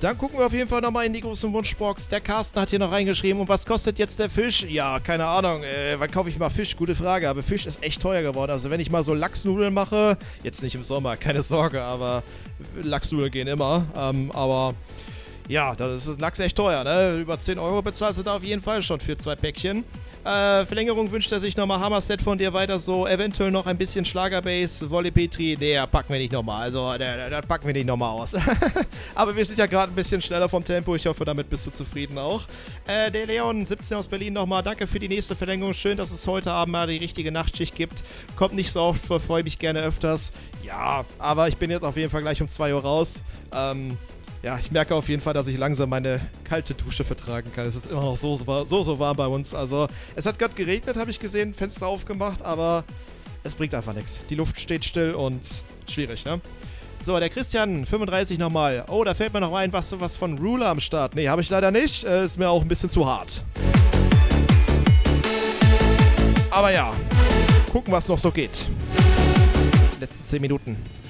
dann gucken wir auf jeden Fall nochmal in die große Wunschbox. Der Carsten hat hier noch reingeschrieben, und was kostet jetzt der Fisch? Ja, keine Ahnung, wann kaufe ich mal Fisch? Gute Frage, aber Fisch ist echt teuer geworden. Also wenn ich mal so Lachsnudeln mache, jetzt nicht im Sommer, keine Sorge, aber Lachsnudeln gehen immer, aber... Ja, das ist Lachs echt teuer, ne? Über 10 Euro bezahlst du da auf jeden Fall schon für 2 Päckchen. Verlängerung wünscht er sich nochmal. Hammerset von dir weiter so. Eventuell noch ein bisschen Schlagerbase. Wolle Petri, der packen wir nicht nochmal. Also, das packen wir nicht nochmal aus. Aber wir sind ja gerade ein bisschen schneller vom Tempo. Ich hoffe, damit bist du zufrieden auch. Der Leon, 17 aus Berlin nochmal. Danke für die nächste Verlängerung. Schön, dass es heute Abend mal die richtige Nachtschicht gibt. Kommt nicht so oft, freue mich gerne öfters. Ja, aber ich bin jetzt auf jeden Fall gleich um 2 Uhr raus. Ja, ich merke auf jeden Fall, dass ich langsam meine kalte Dusche vertragen kann. Es ist immer noch so warm bei uns. Also, es hat gerade geregnet, habe ich gesehen, Fenster aufgemacht, aber es bringt einfach nichts. Die Luft steht still und schwierig, ne? So, der Christian, 35 nochmal. Oh, da fällt mir noch ein, was von Ruler am Start. Nee, habe ich leider nicht. Ist mir auch ein bisschen zu hart. Aber ja, gucken, was noch so geht. Letzten 10 Minuten.